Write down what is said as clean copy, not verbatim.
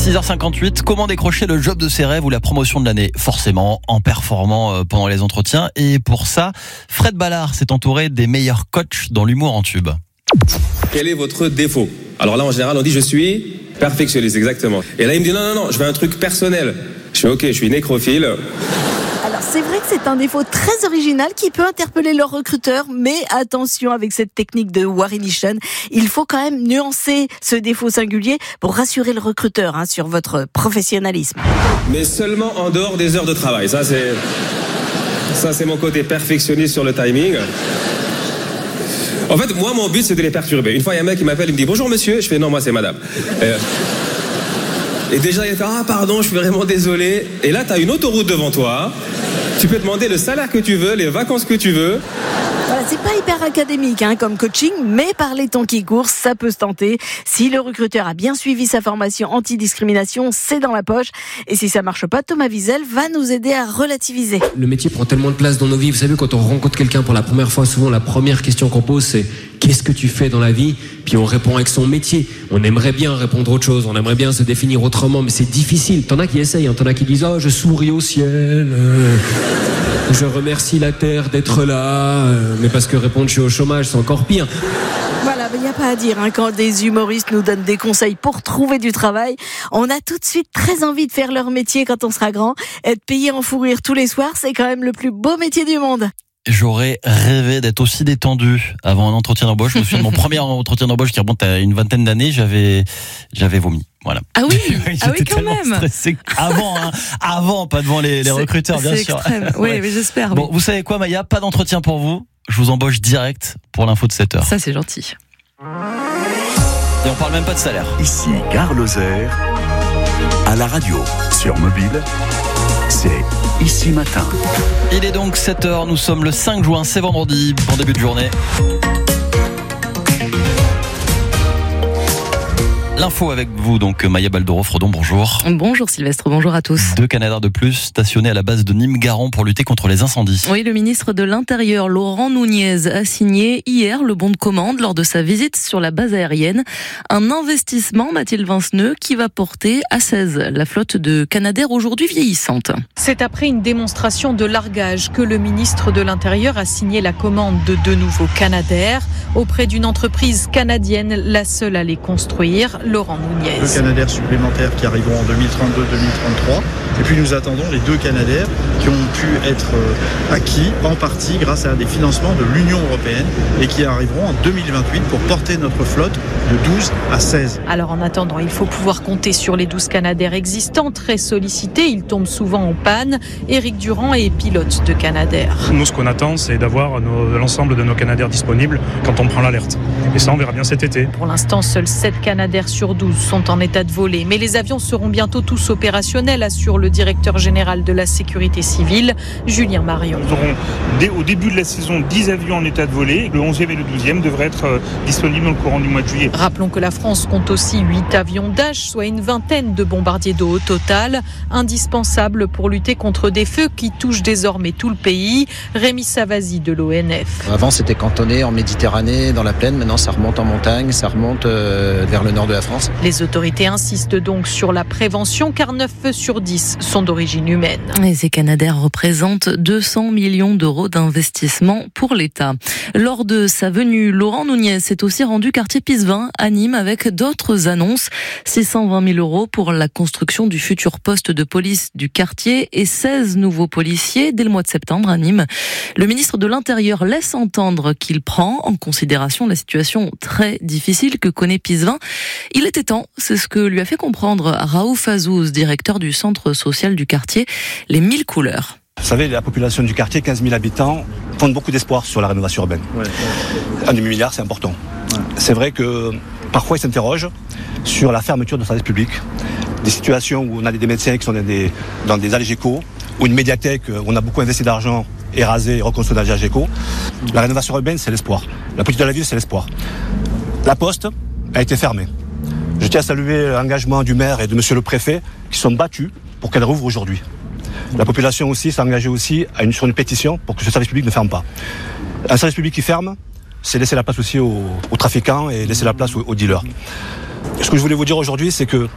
6h58, comment décrocher le job de ses rêves ou la promotion de l'année ? Forcément, en performant pendant les entretiens. Et pour ça, Fred Ballard s'est entouré des meilleurs coachs dans l'humour en tube. Quel est votre défaut ? Alors là, en général, on dit je suis perfectionniste, exactement. Et là, il me dit non, je veux un truc personnel. Je fais ok, je suis nécrophile. Alors c'est vrai que c'est un défaut très original qui peut interpeller leurs recruteurs, mais attention avec cette technique de Warinition, il faut quand même nuancer ce défaut singulier pour rassurer le recruteur sur votre professionnalisme. Mais seulement en dehors des heures de travail. Ça c'est mon côté perfectionniste sur le timing. En fait, moi, mon but, c'est de les perturber. Une fois, il y a un mec qui m'appelle, il me dit « Bonjour, monsieur ». Je fais « Non, moi, c'est madame ». Et déjà, il fait « Ah, pardon, je suis vraiment désolé ». Et là, tu as une autoroute devant toi. Tu peux demander le salaire que tu veux, les vacances que tu veux. Voilà, c'est pas hyper académique comme coaching, mais par les temps qui courent, ça peut se tenter. Si le recruteur a bien suivi sa formation anti-discrimination, c'est dans la poche. Et si ça marche pas, Thomas Wiesel va nous aider à relativiser. Le métier prend tellement de place dans nos vies. Vous savez, quand on rencontre quelqu'un pour la première fois, souvent la première question qu'on pose, c'est « Qu'est-ce que tu fais dans la vie ?» Puis on répond avec son métier. On aimerait bien répondre autre chose, on aimerait bien se définir autrement, mais c'est difficile. T'en as qui essayent, t'en as qui disent « Oh, je souris au ciel, je remercie la terre d'être là. » Mais parce que répondre « Je suis au chômage », c'est encore pire. Voilà, il n'y a pas à dire. Quand des humoristes nous donnent des conseils pour trouver du travail, on a tout de suite très envie de faire leur métier quand on sera grand. Être payé en fou rire tous les soirs, c'est quand même le plus beau métier du monde. J'aurais rêvé d'être aussi détendu avant un entretien d'embauche. Je me souviens de mon premier entretien d'embauche qui remonte à une vingtaine d'années, j'avais vomi. Voilà. Ah oui, quand même. Stressé avant, pas devant les recruteurs, bien sûr. C'est extrême. Oui, mais j'espère. Bon, vous savez quoi, Maya, pas d'entretien pour vous. Je vous embauche direct pour l'info de 7h. Ça, c'est gentil. Et on parle même pas de salaire. Ici, Gare Lozère, à la radio, sur mobile, c'est Ici Matin. Il est donc 7h, nous sommes le 5 juin, c'est vendredi, bon début de journée. L'info avec vous, donc Maya Baldoro-Fredon, bonjour. Bonjour Sylvestre, bonjour à tous. 2 Canadair de plus stationnés à la base de Nîmes-Garons pour lutter contre les incendies. Oui, le ministre de l'Intérieur, Laurent Nunez, a signé hier le bon de commande lors de sa visite sur la base aérienne. Un investissement, Mathilde Vinceneux, qui va porter à 16 la flotte de Canadair aujourd'hui vieillissante. C'est après une démonstration de largage que le ministre de l'Intérieur a signé la commande de 2 nouveaux Canadair auprès d'une entreprise canadienne, la seule à les construire. Laurent Nunez. 2 Canadair supplémentaires qui arriveront en 2032-2033. Et puis nous attendons les 2 Canadair qui ont pu être acquis en partie grâce à des financements de l'Union européenne et qui arriveront en 2028 pour porter notre flotte de 12 à 16. Alors en attendant, il faut pouvoir compter sur les 12 Canadair existants, très sollicités. Ils tombent souvent en panne. Éric Durand est pilote de Canadair. Nous, ce qu'on attend, c'est d'avoir l'ensemble de nos Canadair disponibles quand on prend l'alerte. Et ça, on verra bien cet été. Pour l'instant, seuls 7 Canadair sur 12 sont en état de voler. Mais les avions seront bientôt tous opérationnels, assure le directeur général de la sécurité civile, Julien Marion. Nous aurons, au début de la saison, 10 avions en état de voler. Le 11e et le 12e devraient être disponibles dans le courant du mois de juillet. Rappelons que la France compte aussi 8 avions Dash, soit une vingtaine de bombardiers d'eau au total, indispensables pour lutter contre des feux qui touchent désormais tout le pays. Rémi Savasi de l'ONF. Avant, c'était cantonné en Méditerranée, dans la plaine. Maintenant, ça remonte en montagne, ça remonte vers le nord de la France. Les autorités insistent donc sur la prévention, car 9 feux sur 10 sont d'origine humaine. Et ces Canadair représentent 200 millions d'euros d'investissement pour l'État. Lors de sa venue, Laurent Nunez s'est aussi rendu quartier Pisevin à Nîmes avec d'autres annonces. 620 000 euros pour la construction du futur poste de police du quartier et 16 nouveaux policiers dès le mois de septembre à Nîmes. Le ministre de l'Intérieur laisse entendre qu'il prend en considération la situation très difficile que connaît Pisevin. Il était temps, c'est ce que lui a fait comprendre Raouf Azouz, directeur du centre social du quartier, les 1000 couleurs. Vous savez, la population du quartier, 15 000 habitants, font beaucoup d'espoir sur la rénovation urbaine. Un demi-milliard, c'est important. C'est vrai que parfois ils s'interrogent sur la fermeture de services publics, des situations où on a des médecins qui sont dans des Algeco, ou une médiathèque où on a beaucoup investi d'argent et rasé et reconstruit dans les Algeco. La rénovation urbaine, c'est l'espoir. La politique de la ville, c'est l'espoir. La Poste a été fermée. Je tiens à saluer l'engagement du maire et de monsieur le préfet qui sont battus pour qu'elle rouvre aujourd'hui. La population aussi s'est engagée aussi sur une pétition pour que ce service public ne ferme pas. Un service public qui ferme, c'est laisser la place aussi aux trafiquants et laisser la place aux dealers. Ce que je voulais vous dire aujourd'hui, c'est que